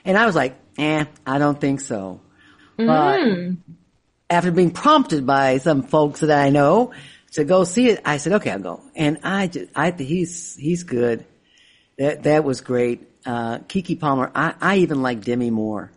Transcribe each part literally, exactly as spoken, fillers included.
And I was like, eh, I don't think so. Mm. But after being prompted by some folks that I know to go see it, I said, okay, I'll go. And I just, I think he's, he's good. That, that was great. Uh, Keke Palmer, I, I even like Demi Moore.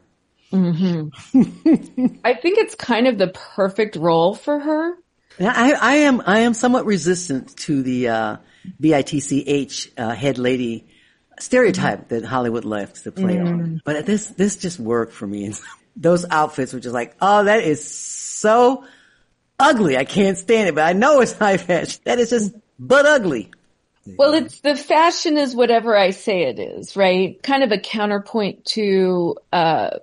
Mm-hmm. I think it's kind of the perfect role for her. I, I am, I am somewhat resistant to the, uh, B I T C H, uh, head lady stereotype that Hollywood left to play Mm. on. But this, this just worked for me. Those outfits were just like, oh, that is so ugly. I can't stand it, but I know it's high fashion. That is just but ugly. Well, it's the fashion is whatever I say it is, right? Kind of a counterpoint to, uh,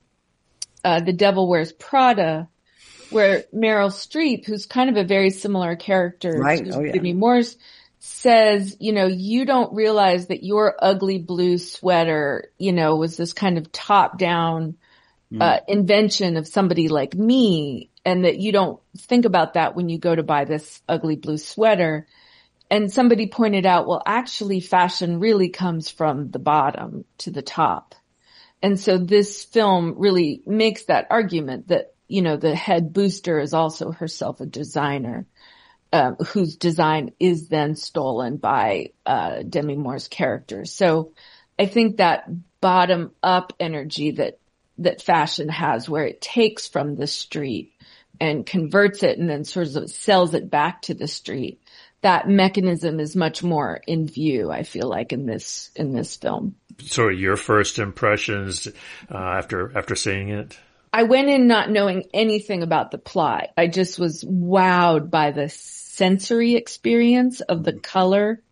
uh, The Devil Wears Prada, where Meryl Streep, who's kind of a very similar character Right. to Oh, yeah. Demi Moore's, says, you know, you don't realize that your ugly blue sweater, you know, was this kind of top down, uh, invention of somebody like me, and that you don't think about that when you go to buy this ugly blue sweater. And somebody pointed out, well, actually fashion really comes from the bottom to the top. And so this film really makes that argument that, you know, the head booster is also herself a designer, um, whose design is then stolen by, uh, Demi Moore's character. So I think that bottom up energy that, that fashion has, where it takes from the street and converts it and then sort of sells it back to the street, that mechanism is much more in view, I feel like, in this, in this film. Sort of your first impressions, uh, after, after seeing it? I went in not knowing anything about the plot. I just was wowed by the sensory experience of the color.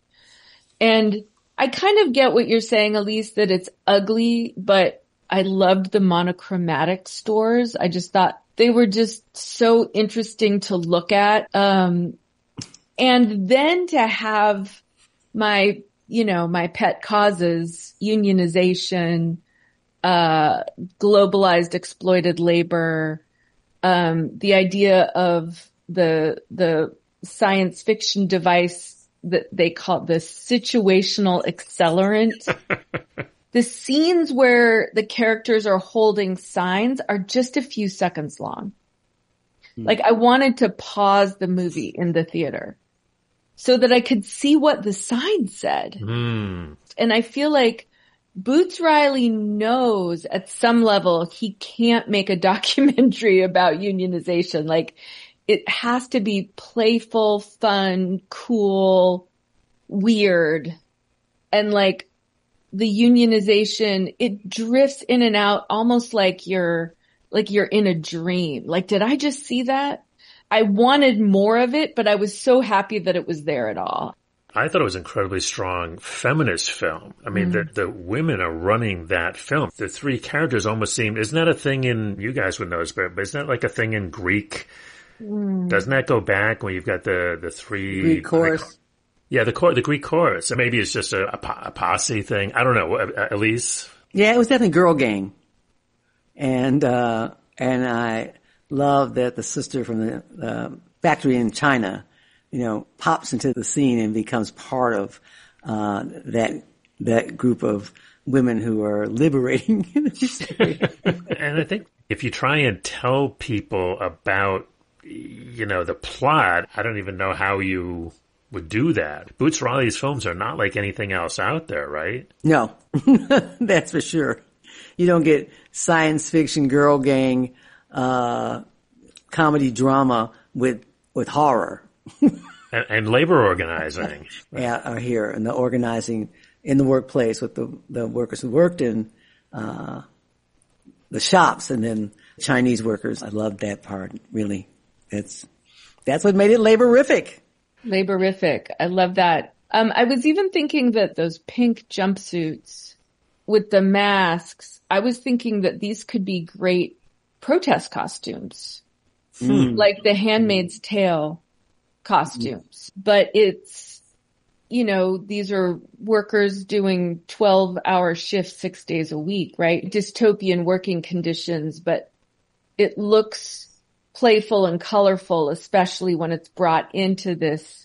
And I kind of get what you're saying, Elise, that it's ugly, but I loved the monochromatic stores. I just thought they were just so interesting to look at. Um, And then to have my, you know, my pet causes, unionization, uh, globalized exploited labor, um, the idea of the, the science fiction device that they call the situational accelerant. The scenes where the characters are holding signs are just a few seconds long. Mm. Like I wanted to pause the movie in the theater so that I could see what the sign said. Mm. And I feel like Boots Riley knows at some level he can't make a documentary about unionization. Like it has to be playful, fun, cool, weird. And like the unionization, it drifts in and out almost like you're, like you're in a dream. Like, did I just see that? I wanted more of it, but I was so happy that it was there at all. I thought it was an incredibly strong feminist film. I mean, mm. the, the women are running that film. The three characters almost seem, isn't that a thing in, you guys would know this, but isn't that like a thing in Greek? Mm. Doesn't that go back when you've got the, the three? Greek chorus. The, yeah, the the Greek chorus. Maybe it's just a, a, a posse thing. I don't know. Elise? Yeah, it was definitely Girl Gang. And, uh, and I love that the sister from the, uh, factory in China, you know, pops into the scene and becomes part of, uh, that, that group of women who are liberating. And I think if you try and tell people about, you know, the plot, I don't even know how you would do that. Boots Riley's films are not like anything else out there, right? No, that's for sure. You don't get science fiction, girl gang, uh, comedy drama with, with horror. and, and labor organizing. Yeah, are here, and the organizing in the workplace with the, the workers who worked in, uh, the shops, and then Chinese workers. I loved that part, really. It's, that's what made it laborific. Laborific. I love that. Um, I was even thinking that those pink jumpsuits with the masks, I was thinking that these could be great protest costumes. Mm. Like the Handmaid's Tale costumes. Mm. But it's, you know, these are workers doing twelve hour shifts six days a week, right? Dystopian working conditions, but it looks playful and colorful, especially when it's brought into this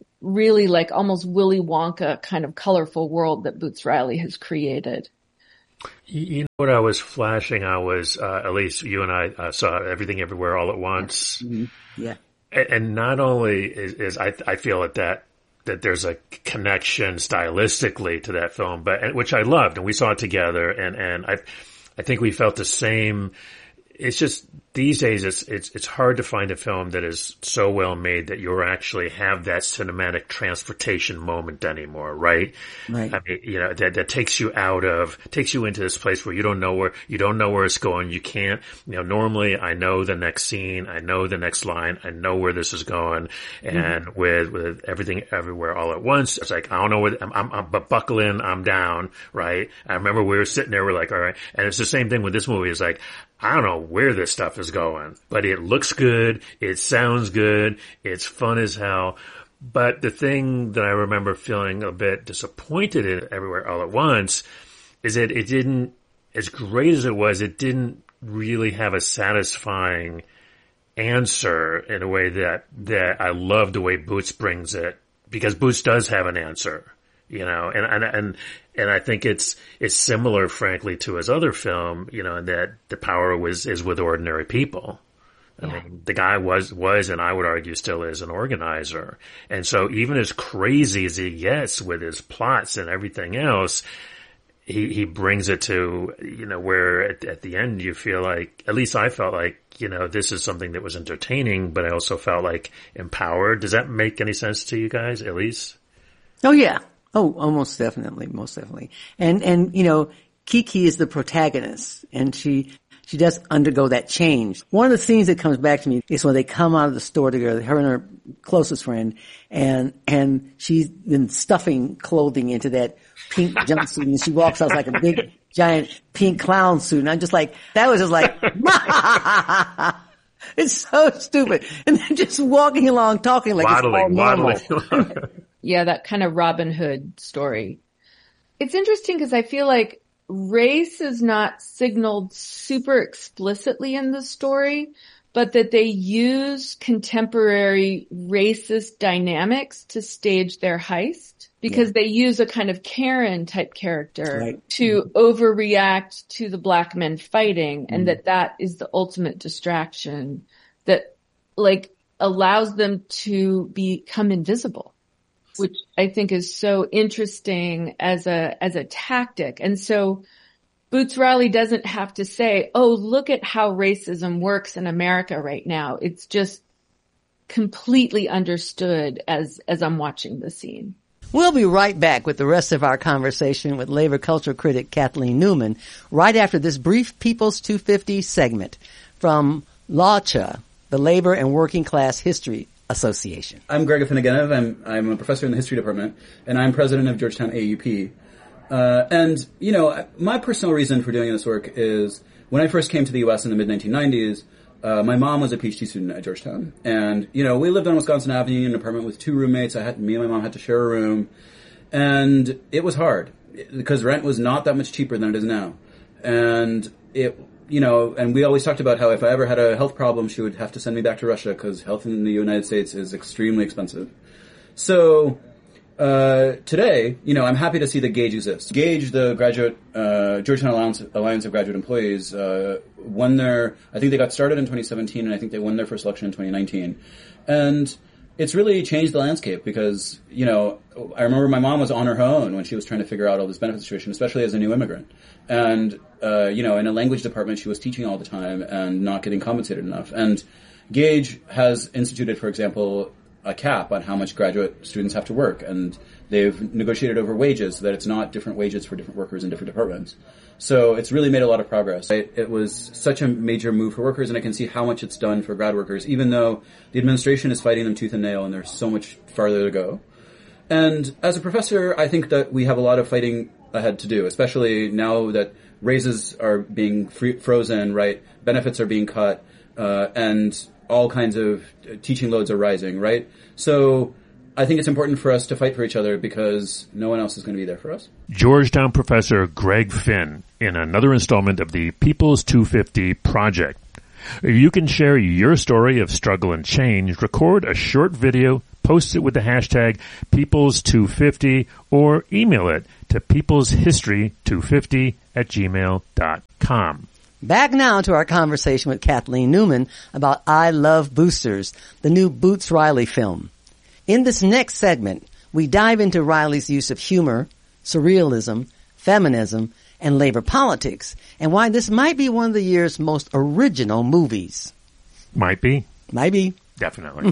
really like almost Willy Wonka kind of colorful world that Boots Riley has created. You know what I was flashing? I was, uh, at least you and I uh, saw Everything Everywhere All at Once. Mm-hmm. Yeah. And, and not only is, is I, I feel that, that that there's a connection stylistically to that film, but and, which I loved, and we saw it together, and, and I I think we felt the same. It's just these days it's it's it's hard to find a film that is so well made that you actually have that cinematic transportation moment anymore, right? Right. I mean, you know, that that takes you out of takes you into this place where you don't know where you don't know where it's going. You can't, you know, normally I know the next scene, I know the next line, I know where this is going, and mm-hmm. with with Everything Everywhere All at Once, it's like I don't know where I'm, I'm, I'm but buckle in, I'm down, right? I remember we were sitting there, we're like, all right, and it's the same thing with this movie. It's like, I don't know where this stuff is going, but it looks good, it sounds good, it's fun as hell. But the thing that I remember feeling a bit disappointed in Everywhere All at Once is that it didn't, as great as it was, it didn't really have a satisfying answer in a way that, that I love the way Boots brings it, because Boots does have an answer. You know, and, and, and, and I think it's, it's similar, frankly, to his other film, you know, in that the power was, is with ordinary people. I yeah. mean, the guy was, was, and I would argue still is an organizer. And so even as crazy as he gets with his plots and everything else, he, he brings it to, you know, where at, at the end you feel like, at least I felt like, you know, this is something that was entertaining, but I also felt like empowered. Does that make any sense to you guys, at least? Oh, yeah. Oh, almost definitely, most definitely. And, and, you know, Kiki is the protagonist, and she, she does undergo that change. One of the scenes that comes back to me is when they come out of the store together, her and her closest friend, and, and she's been stuffing clothing into that pink jumpsuit, and she walks out like a big, giant pink clown suit, and I'm just like, that was just like, it's so stupid. And then just walking along, talking like waddling, it's all normal. Waddling. Yeah, that kind of Robin Hood story. It's interesting because I feel like race is not signaled super explicitly in the story, but that they use contemporary racist dynamics to stage their heist, because yeah. they use a kind of Karen type character right. to mm-hmm. overreact to the black men fighting, mm-hmm. and that that is the ultimate distraction that like allows them to become invisible, which I think is so interesting as a, as a tactic. And so Boots Riley doesn't have to say, oh, look at how racism works in America right now. It's just completely understood as, as I'm watching the scene. We'll be right back with the rest of our conversation with labor culture critic Kathleen Newman right after this brief People's two fifty segment from LAWCHA, the Labor and Working Class History Association. I'm Greg Afinogenov. I'm I'm a professor in the history department, and I'm president of Georgetown A U P. Uh, and, you know, my personal reason for doing this work is when I first came to the U S in the mid nineteen nineties, uh, my mom was a PhD student at Georgetown. And, you know, we lived on Wisconsin Avenue in an apartment with two roommates. I had, me and my mom had to share a room. And it was hard because rent was not that much cheaper than it is now. And it, you know, and we always talked about how if I ever had a health problem, she would have to send me back to Russia because health in the United States is extremely expensive. So, uh, today, you know, I'm happy to see that Gage exists. Gage, the graduate, uh, Georgetown Alliance, Alliance of Graduate Employees, uh, won their, I think they got started in twenty seventeen, and I think they won their first election in twenty nineteen. And it's really changed the landscape because, you know, I remember my mom was on her own when she was trying to figure out all this benefit situation, especially as a new immigrant. And, uh, you know, in a language department, she was teaching all the time and not getting compensated enough. And Gage has instituted, for example, a cap on how much graduate students have to work. And they've negotiated over wages so that it's not different wages for different workers in different departments. So it's really made a lot of progress. It, it was such a major move for workers, and I can see how much it's done for grad workers, even though the administration is fighting them tooth and nail and there's so much farther to go. And as a professor, I think that we have a lot of fighting ahead to do, especially now that raises are being free, frozen, right? Benefits are being cut, uh, and all kinds of teaching loads are rising, right? So I think it's important for us to fight for each other because no one else is going to be there for us. Georgetown professor Greg Finn in another installment of the People's two fifty Project. You can share your story of struggle and change, record a short video, post it with the hashtag People's two fifty, or email it to peopleshistory two fifty at gmail dot com. Back now to our conversation with Kathleen Newman about I Love Boosters, the new Boots Riley film. In this next segment, we dive into Riley's use of humor, surrealism, feminism, and labor politics, and why this might be one of the year's most original movies. Might be. Might be. Definitely.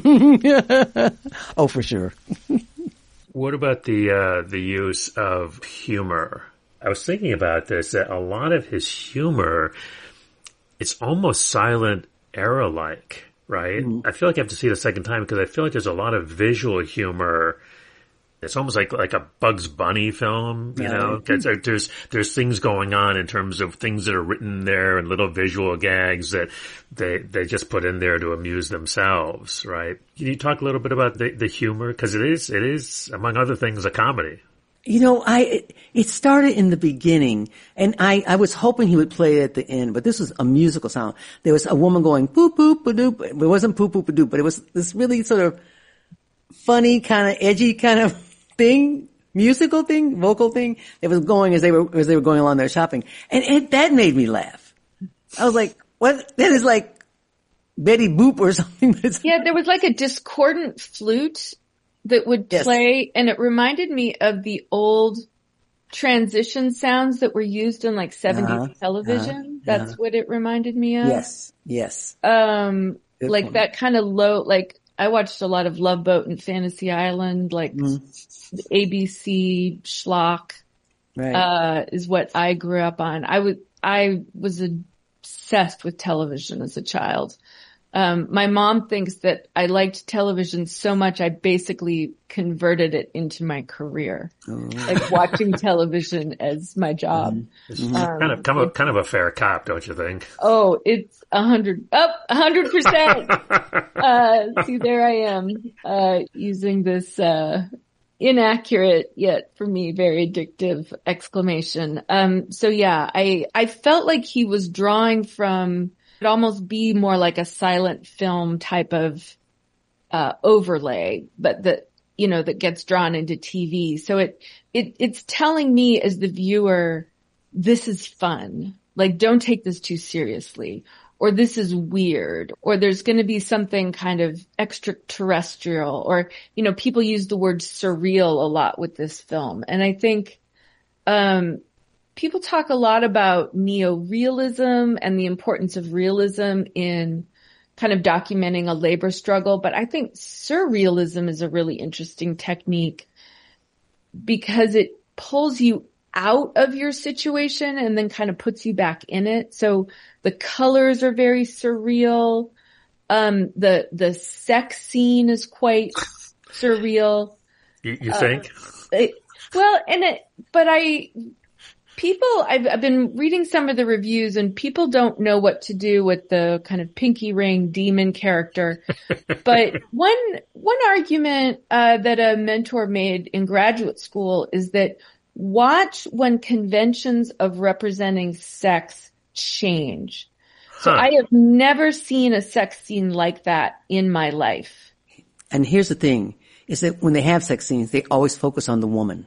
Oh, for sure. What about the uh, the use of humor? I was thinking about this, that a lot of his humor, it's almost silent era-like, right? Mm-hmm. I feel like I have to see it a second time because I feel like there's a lot of visual humor. It's almost like like a Bugs Bunny film, you yeah. know? There's there's things going on in terms of things that are written there and little visual gags that they they just put in there to amuse themselves, right? Can you talk a little bit about the, the humor? Because it is it is among other things a comedy. You know, I it started in the beginning, and I I was hoping he would play it at the end, but this was a musical sound. There was a woman going poop poop a-doop. It wasn't poop poop a-doop, but it was this really sort of funny, kind of edgy kind of thing, musical thing, vocal thing that was going as they were as they were going along there shopping, and it, that made me laugh. I was like, "What? That is like Betty Boop or something." Yeah, there was like a discordant flute that would yes. play, and it reminded me of the old transition sounds that were used in like seventies uh-huh. television. Uh-huh. That's uh-huh. what it reminded me of. Yes, yes. Um, Good like point. That kind of low, like I watched a lot of Love Boat and Fantasy Island, like mm. A B C schlock, right. uh, is what I grew up on. I was, I was obsessed with television as a child. Um, my mom thinks that I liked television so much I basically converted it into my career, oh. like watching television as my job. Mm-hmm. Um, kind of, kind of, kind of a fair cop, don't you think? Oh, it's a hundred, up a hundred percent. Uh, see, there I am, uh, using this, uh, inaccurate yet for me very addictive exclamation. Um, so yeah, I, I felt like he was drawing from, it'd almost be more like a silent film type of, uh, overlay, but that, you know, that gets drawn into T V. So it, it, it's telling me as the viewer, this is fun. Like, don't take this too seriously. Or this is weird, or there's going to be something kind of extraterrestrial, or, you know, people use the word surreal a lot with this film. And I think, um, people talk a lot about neorealism and the importance of realism in kind of documenting a labor struggle. But I think surrealism is a really interesting technique because it pulls you out of your situation and then kind of puts you back in it. So the colors are very surreal. Um, the, the sex scene is quite surreal. You, you think? Uh, it, well, and it, but I, people, I've, I've been reading some of the reviews and people don't know what to do with the kind of pinky ring demon character. But one, one argument, uh, that a mentor made in graduate school is that watch when conventions of representing sex change. So huh. I have never seen a sex scene like that in my life. And here's the thing, is that when they have sex scenes, they always focus on the woman.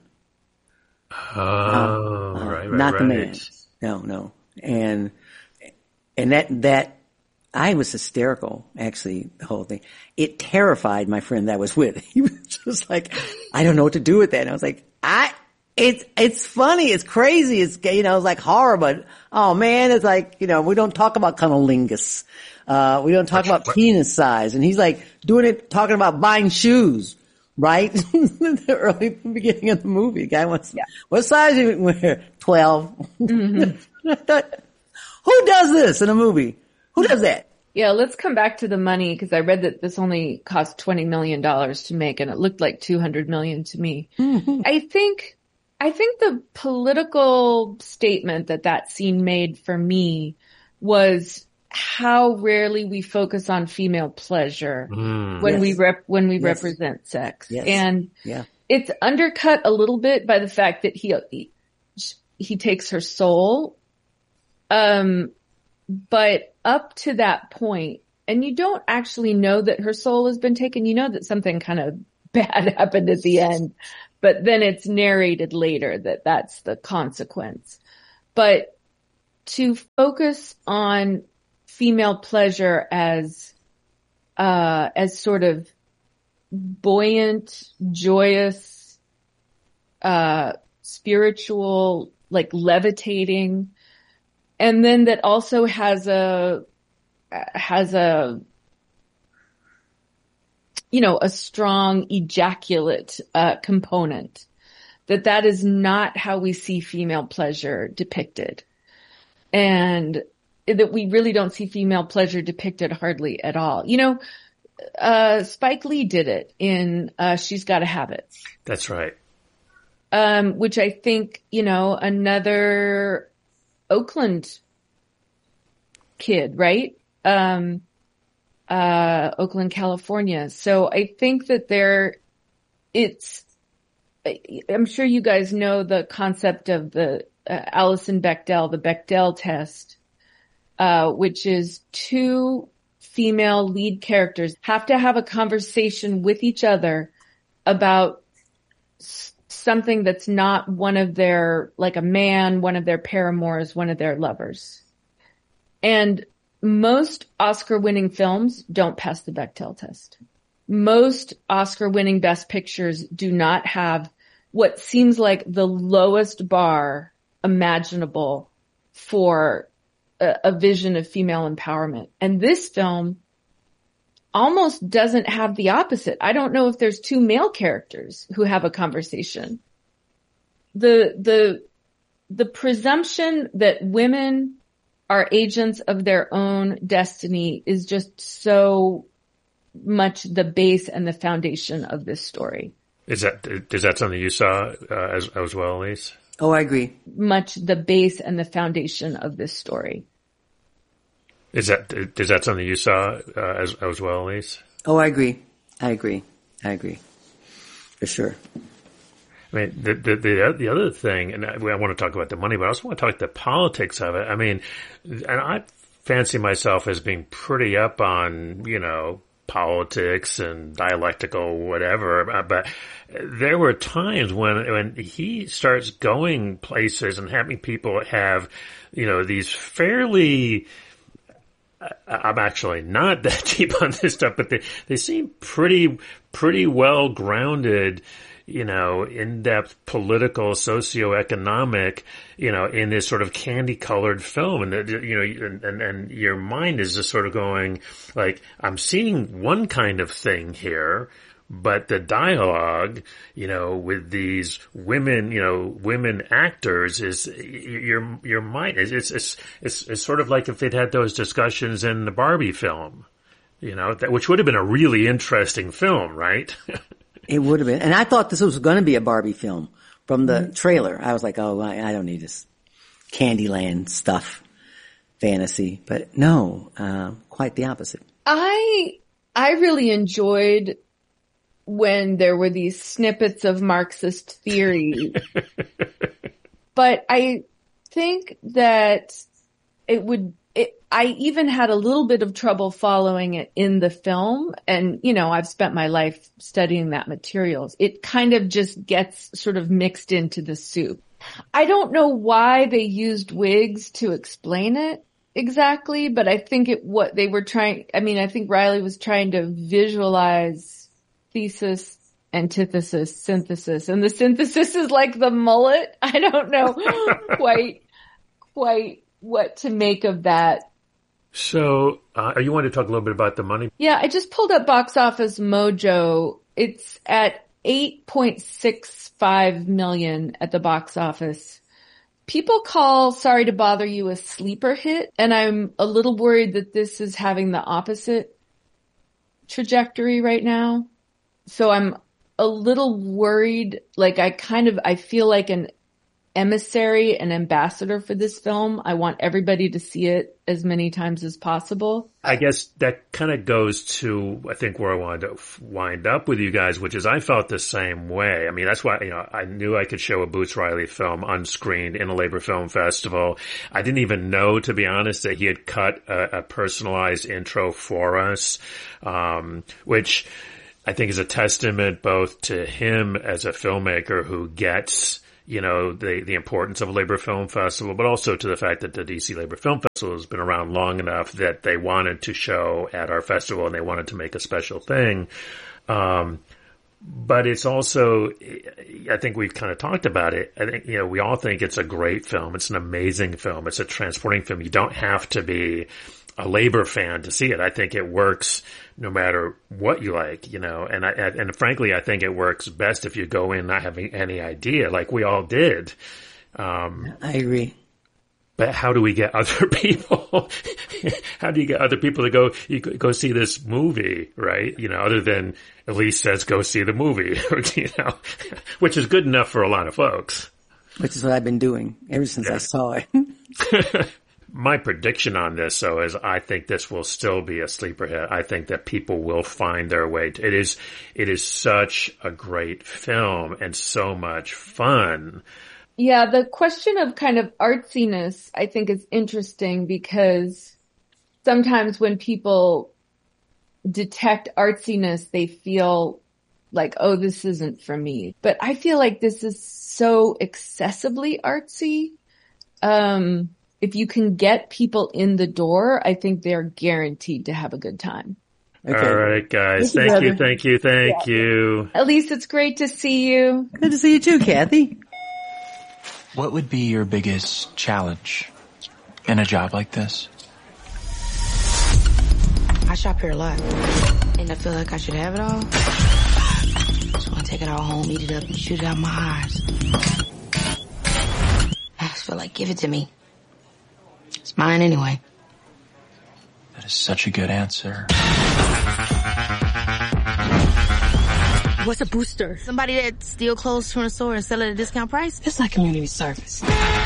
Oh, uh, uh, right, right, not right. the man. No, no. And, and that, that, I was hysterical, actually, the whole thing. It terrified my friend that I was with. He was just like, I don't know what to do with that. And I was like, I, It's, it's funny. It's crazy. It's, you know, it's like horror, but oh man, it's like, you know, we don't talk about cunnilingus. Uh, we don't talk about penis size. And he's like doing it, talking about buying shoes, right? the early beginning of the movie. The guy wants, yeah. What size do you wear? twelve. Mm-hmm. Who does this in a movie? Who does that? Yeah, let's come back to the money because I read that this only cost twenty million dollars to make and it looked like two hundred million dollars to me. Mm-hmm. I think, I think the political statement that that scene made for me was how rarely we focus on female pleasure mm, when yes. we rep, when we yes. represent sex. Yes. And yeah. it's undercut a little bit by the fact that he, he, he takes her soul. Um, but up to that point, and you don't actually know that her soul has been taken. You know that something kind of bad happened at the end, but then it's narrated later that that's the consequence. But to focus on female pleasure as, uh, as sort of buoyant, joyous, uh, spiritual, like levitating, and then that also has a, has a, you know, a strong ejaculate, uh, component. That that is not how we see female pleasure depicted. And that we really don't see female pleasure depicted hardly at all. You know, uh, Spike Lee did it in, uh, She's Gotta Have It. That's right. Um, which I think, you know, another Oakland kid, right? Um, uh, Oakland, California. So I think that there, it's, I'm sure you guys know the concept of the uh, Alison Bechdel, the Bechdel test, uh, which is two female lead characters have to have a conversation with each other about s- something that's not one of their, like a man, one of their paramours, one of their lovers. And most Oscar-winning films don't pass the Bechdel test. Most Oscar-winning Best Pictures do not have what seems like the lowest bar imaginable for a, a vision of female empowerment. And this film almost doesn't have the opposite. I don't know if there's two male characters who have a conversation. The, the, the presumption that women are agents of their own destiny is just so much the base and the foundation of this story. Is that is that something you saw uh, as as well, Elise? Oh, I agree. Much the base and the foundation of this story. Is that is that something you saw uh, as as well, Elise? Oh, I agree. I agree. I agree. For sure. I mean, the the the, the other thing, and I, I want to talk about the money, but I also want to talk the politics of it. I mean, and I fancy myself as being pretty up on, you know, politics and dialectical whatever, but there were times when when he starts going places and having people have, you know, these fairly, I'm actually not that deep on this stuff, but they they seem pretty pretty well grounded, you know, in-depth political, socioeconomic, you know, in this sort of candy-colored film. And, you know, and, and, and your mind is just sort of going, like, I'm seeing one kind of thing here, but the dialogue, you know, with these women, you know, women actors is, your, your mind is, it's, it's, it's, it's sort of like if they'd had those discussions in the Barbie film, you know, that, which would have been a really interesting film, right? It would have been. And I thought this was going to be a Barbie film from the trailer. I was like, oh, I, I don't need this Candyland stuff, fantasy. But no, uh, quite the opposite. I, I really enjoyed when there were these snippets of Marxist theory. But I think that it would, it, I even had a little bit of trouble following it in the film. And, you know, I've spent my life studying that materials. It kind of just gets sort of mixed into the soup. I don't know why they used wigs to explain it exactly, but I think it, what they were trying, I mean, I think Riley was trying to visualize thesis, antithesis, synthesis, and the synthesis is like the mullet. I don't know quite, quite what to make of that. So, uh, you want to talk a little bit about the money? Yeah, I just pulled up Box Office Mojo. It's at eight point six five million at the box office. People call Sorry to Bother You a sleeper hit, and I'm a little worried that this is having the opposite trajectory right now. So I'm a little worried, like I kind of, I feel like an emissary, an ambassador for this film. I want everybody to see it as many times as possible. I guess that kind of goes to, I think, where I wanted to wind up with you guys, which is I felt the same way. I mean, that's why, you know, I knew I could show a Boots Riley film unscreened in a Labor Film Festival. I didn't even know, to be honest, that he had cut a, a personalized intro for us, um, which I think is a testament both to him as a filmmaker who gets, you know, the, the importance of a Labor Film Festival, but also to the fact that the D C Labor Film Festival has been around long enough that they wanted to show at our festival and they wanted to make a special thing. Um, but it's also, I think we've kind of talked about it. I think, you know, we all think it's a great film. It's an amazing film. It's a transporting film. You don't have to be a Labor fan to see it. I think it works no matter what you like, you know, and I, and frankly, I think it works best if you go in not having any idea, like we all did. Um, I agree. But how do we get other people? How do you get other people to go, you go see this movie, right? You know, other than Elise says, go see the movie, you know, which is good enough for a lot of folks. Which is what I've been doing ever since yeah. I saw it. My prediction on this, though, is I think this will still be a sleeper hit. I think that people will find their way to it. Is, it is such a great film and so much fun. Yeah, the question of kind of artsiness, I think, is interesting because sometimes when people detect artsiness, they feel like, oh, this isn't for me. But I feel like this is so excessively artsy. Um, if you can get people in the door, I think they're guaranteed to have a good time. Okay. All right, guys. Thank, thank you, thank you, thank yeah. you. Elise, it's great to see you. Good to see you too, Kathy. What would be your biggest challenge in a job like this? I shop here a lot, and I feel like I should have it all. Just want to take it all home, eat it up, and shoot it out my eyes. I just feel like, give it to me. It's mine anyway. That is such a good answer. What's a booster? Somebody that steal clothes from a store and sell it at a discount price? It's like community service.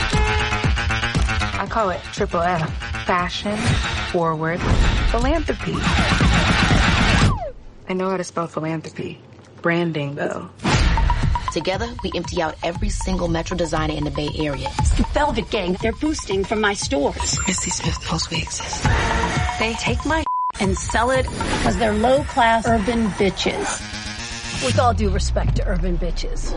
I call it triple F. Fashion, forward, philanthropy. I know how to spell philanthropy. Branding, though. Together, we empty out every single Metro designer in the Bay Area. It's the Velvet Gang. They're boosting from my stores. Missy Smith knows we exist. They take my and sell it because they're low-class urban bitches. With all due respect to urban bitches.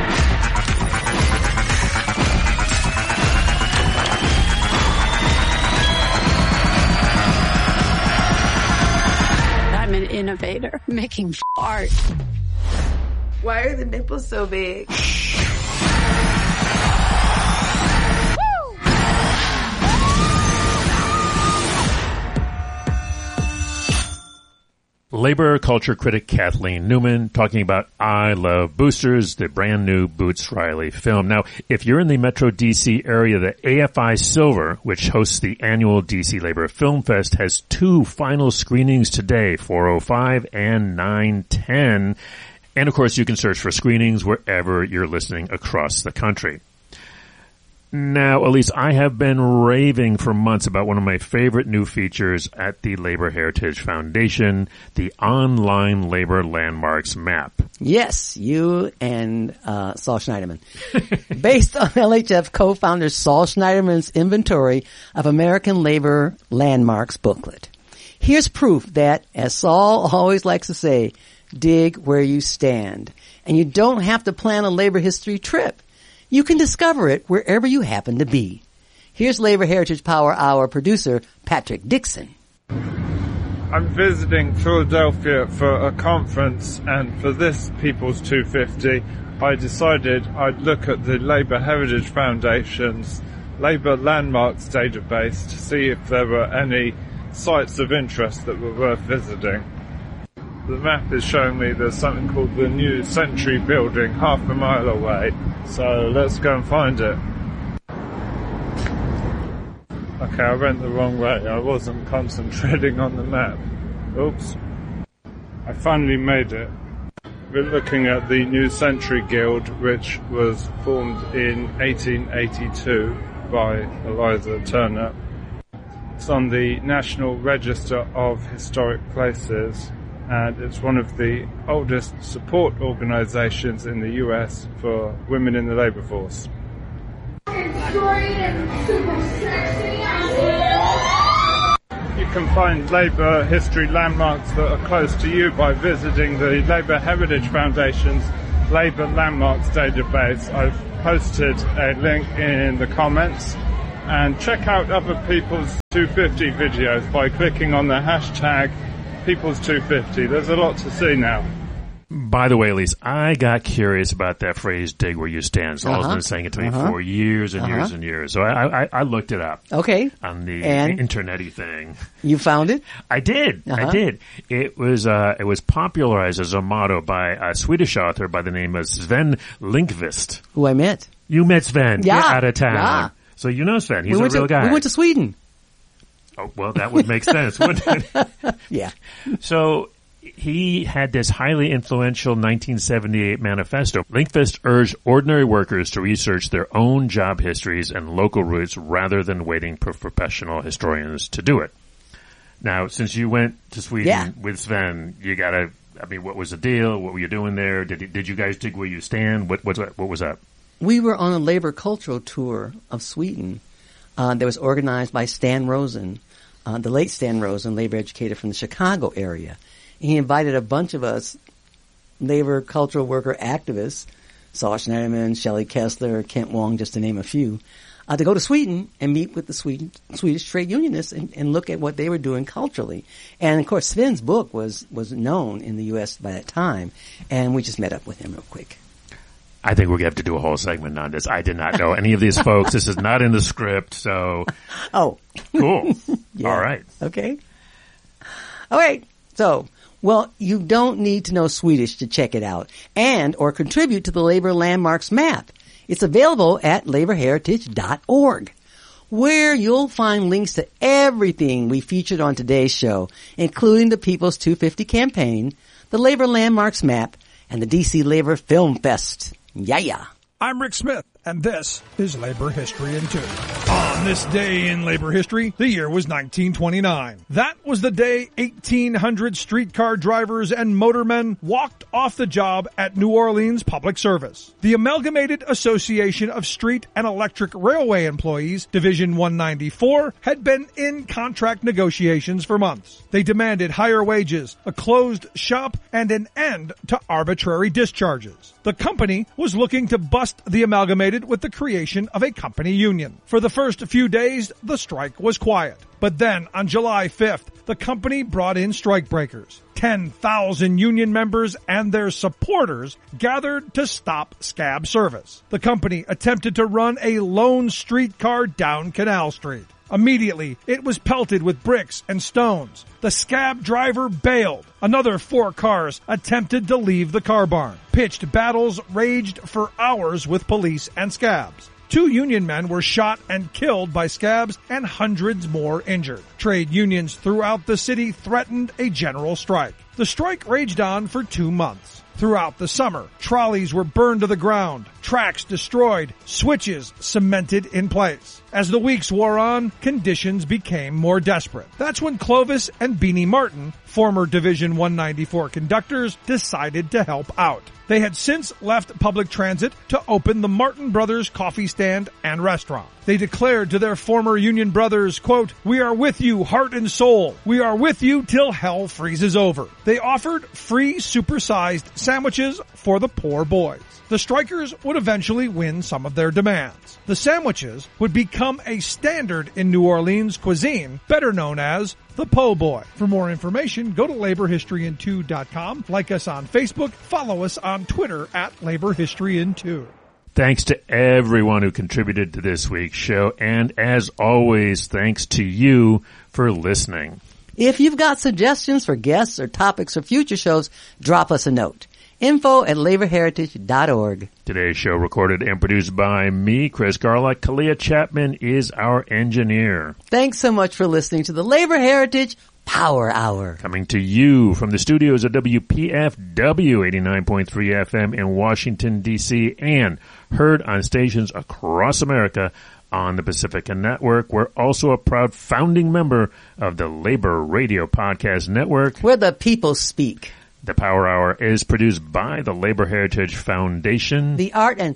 I'm an innovator making art. Why are the nipples so big? Labor culture critic Kathleen Newman talking about I Love Boosters, the brand new Boots Riley film. Now, if you're in the Metro D C area, the A F I Silver, which hosts the annual D C Labor Film Fest, has two final screenings today, four oh five and nine ten. And of course, you can search for screenings wherever you're listening across the country. Now, Elise, I have been raving for months about one of my favorite new features at the Labor Heritage Foundation, the Online Labor Landmarks Map. Yes, you and uh, Saul Schneiderman. Based on L H F co-founder Saul Schneiderman's inventory of American labor landmarks booklet. Here's proof that, as Saul always likes to say, dig where you stand. And you don't have to plan a labor history trip. You can discover it wherever you happen to be. Here's Labor Heritage Power Hour producer Patrick Dixon. I'm visiting Philadelphia for a conference, and for this People's two fifty, I decided I'd look at the Labor Heritage Foundation's Labor Landmarks database to see if there were any sites of interest that were worth visiting. The map is showing me there's something called the New Century Building half a mile away, so let's go and find it. Okay, I went the wrong way. I wasn't concentrating on the map. Oops. I finally made it. We're looking at the New Century Guild, which was formed in eighteen eighty-two by Eliza Turner. It's on the National Register of Historic Places, and it's one of the oldest support organizations in the U S for women in the labor force. You can find labor history landmarks that are close to you by visiting the Labor Heritage Foundation's Labour Landmarks database. I've posted a link in the comments. And check out other People's two fifty videos by clicking on the hashtag People's two fifty. There's a lot to see now. By the way, Elise, I got curious about that phrase, dig where you stand. So Uh-huh. I've been saying it to me Uh-huh. for years and Uh-huh. years and years. So I, I, I looked it up. Okay. On the And? internet-y thing. You found it? I did. Uh-huh. I did. It was, uh, it was popularized as a motto by a Swedish author by the name of Sven Lindqvist. Who I met. You met Sven. Yeah. You're out of town. Yeah. So you know Sven. He's we a went real to, guy. We went to Sweden. Oh, well, that would make sense, wouldn't it? Yeah. So he had this highly influential nineteen seventy-eight manifesto. Lindqvist urged ordinary workers to research their own job histories and local roots rather than waiting for professional historians to do it. Now, since you went to Sweden Yeah. with Sven, you gotta, I mean, what was the deal? What were you doing there? Did did you guys dig where you stand? What, what, what was up? We were on a labor cultural tour of Sweden uh, that was organized by Stan Rosen, uh, the late Stan Rosen, labor educator from the Chicago area. He invited a bunch of us labor cultural worker activists, Saul Schneiderman, Shelley Kessler, Kent Wong, just to name a few, uh, to go to Sweden and meet with the Sweden, Swedish trade unionists and, and look at what they were doing culturally. And of course, Sven's book was, was known in the U S by that time, and we just met up with him real quick. I think we're going to have to do a whole segment on this. I did not know any of these folks. This is not in the script, so. Oh. Cool. Yeah. All right. Okay. All right. So, well, you don't need to know Swedish to check it out and or contribute to the Labor Landmarks map. It's available at labor heritage dot org, where you'll find links to everything we featured on today's show, including the People's two fifty campaign, the Labor Landmarks map, and the D C Labor Film Fest. Yeah, yeah. I'm Rick Smith, and this is Labor History in Two. On this day in labor history, the year was nineteen twenty-nine. That was the day eighteen hundred streetcar drivers and motormen walked off the job at New Orleans Public Service. The Amalgamated Association of Street and Electric Railway Employees, Division one ninety-four, had been in contract negotiations for months. They demanded higher wages, a closed shop, and an end to arbitrary discharges. The company was looking to bust the Amalgamated with the creation of a company union. For the first few days, the strike was quiet. But then, on July fifth, the company brought in strikebreakers. ten thousand union members and their supporters gathered to stop scab service. The company attempted to run a lone streetcar down Canal Street. Immediately, it was pelted with bricks and stones. The scab driver bailed. Another four cars attempted to leave the car barn. Pitched battles raged for hours with police and scabs. Two union men were shot and killed by scabs and hundreds more injured. Trade unions throughout the city threatened a general strike. The strike raged on for two months. Throughout the summer, trolleys were burned to the ground, tracks destroyed, switches cemented in place. As the weeks wore on, conditions became more desperate. That's when Clovis and Beanie Martin, former Division one ninety-four conductors, decided to help out. They had since left public transit to open the Martin Brothers coffee stand and restaurant. They declared to their former union brothers, quote, "We are with you heart and soul. We are with you till hell freezes over." They offered free supersized sandwiches for the poor boys. The strikers would eventually win some of their demands. The sandwiches would become a standard in New Orleans cuisine, better known as the Po' Boy. For more information, go to labor history in two dot com, like us on Facebook, follow us on Twitter at Labor History in two. Thanks to everyone who contributed to this week's show, and as always, thanks to you for listening. If you've got suggestions for guests or topics for future shows, drop us a note. Info at labor heritage dot org. Today's show recorded and produced by me, Chris Garlock. Kalia Chapman is our engineer. Thanks so much for listening to the Labor Heritage Power Hour. Coming to you from the studios of W P F W eighty-nine point three F M in Washington, D C, and heard on stations across America on the Pacifica Network. We're also a proud founding member of the Labor Radio Podcast Network, where the people speak. The Power Hour is produced by the Labor Heritage Foundation, the art and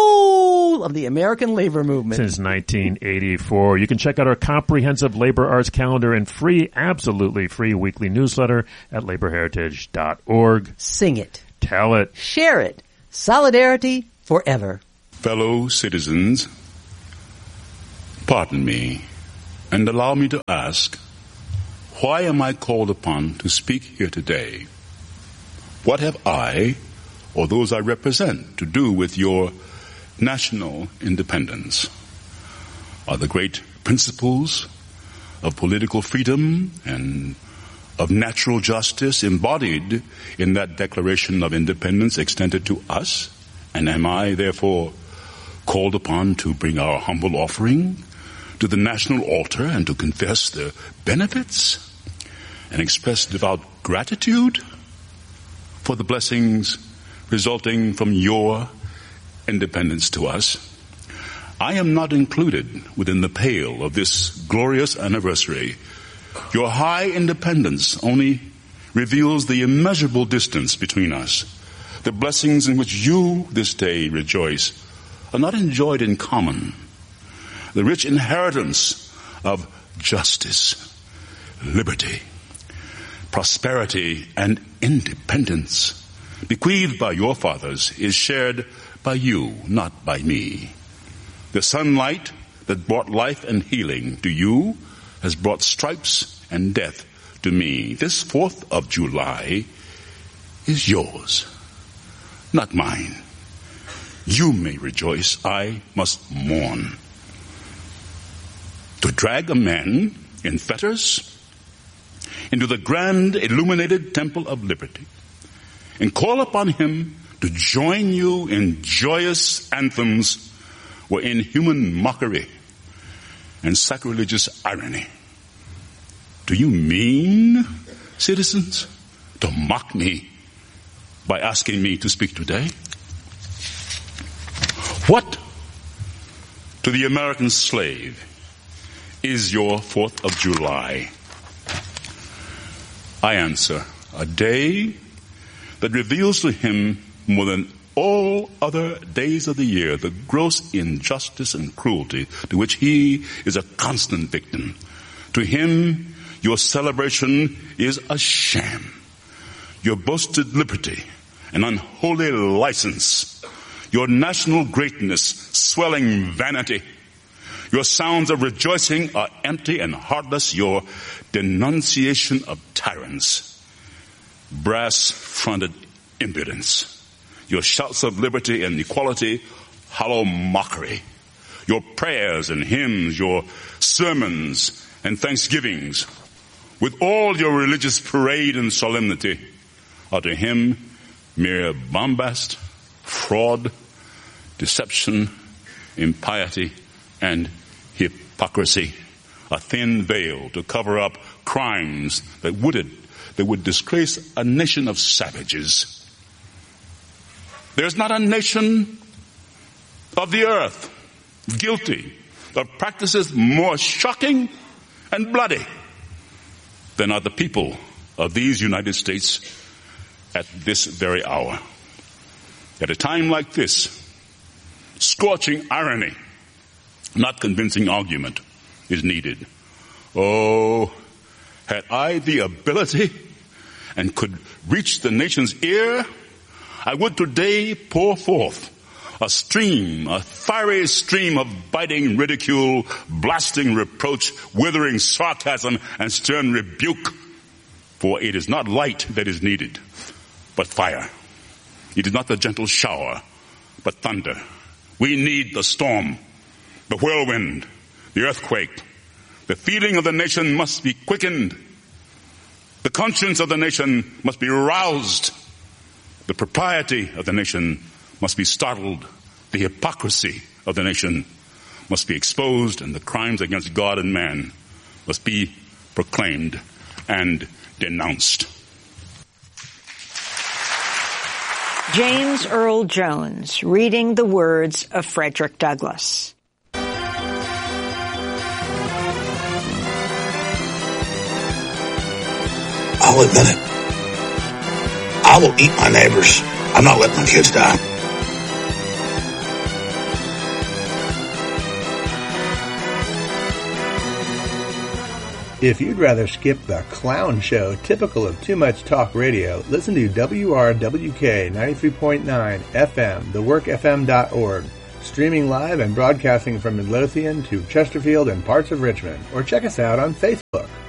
soul of the American labor movement, since nineteen eighty-four. You can check out our comprehensive labor arts calendar and free, absolutely free weekly newsletter at labor heritage dot org. Sing it. Tell it. Share it. Solidarity forever. Fellow citizens, pardon me and allow me to ask, why am I called upon to speak here today? What have I, or those I represent, to do with your national independence? Are the great principles of political freedom and of natural justice embodied in that Declaration of Independence extended to us? And am I, therefore, called upon to bring our humble offering to the national altar and to confess the benefits and express devout gratitude for the blessings resulting from your independence to us? I am not included within the pale of this glorious anniversary. Your high independence only reveals the immeasurable distance between us. The blessings in which you this day rejoice are not enjoyed in common. The rich inheritance of justice, liberty, prosperity, and independence bequeathed by your fathers is shared by you, not by me. The sunlight that brought life and healing to you has brought stripes and death to me. This fourth of July is yours, not mine. You may rejoice, I must mourn. To drag a man in fetters into the grand illuminated temple of liberty and call upon him to join you in joyous anthems were inhuman mockery and sacrilegious irony. Do you mean, citizens, to mock me by asking me to speak today? What to the American slave is your fourth of July? I answer, a day that reveals to him more than all other days of the year the gross injustice and cruelty to which he is a constant victim. To him, your celebration is a sham. Your boasted liberty, an unholy license. Your national greatness, swelling vanity. Your sounds of rejoicing are empty and heartless. Your denunciation of tyrants, brass-fronted impudence. Your shouts of liberty and equality, hollow mockery. Your prayers and hymns, your sermons and thanksgivings, with all your religious parade and solemnity, are to him mere bombast, fraud, deception, impiety, and hypocrisy. A thin veil to cover up crimes that would, that would disgrace a nation of savages. There's not a nation of the earth guilty of practices more shocking and bloody than are the people of these United States at this very hour. At a time like this, scorching irony, not convincing argument, is needed. Oh, had I the ability and could reach the nation's ear, I would today pour forth a stream, a fiery stream of biting ridicule, blasting reproach, withering sarcasm, and stern rebuke. For it is not light that is needed, but fire. It is not the gentle shower, but thunder. We need the storm, the whirlwind, the earthquake. The feeling of the nation must be quickened. The conscience of the nation must be roused. The propriety of the nation must be startled. The hypocrisy of the nation must be exposed, and the crimes against God and man must be proclaimed and denounced. James Earl Jones, reading the words of Frederick Douglass. I'll admit it. I will eat my neighbors. I'm not letting my kids die. If you'd rather skip the clown show typical of too much talk radio, listen to W R W K ninety-three point nine F M, the work f m dot org, streaming live and broadcasting from Midlothian to Chesterfield and parts of Richmond. Or check us out on Facebook.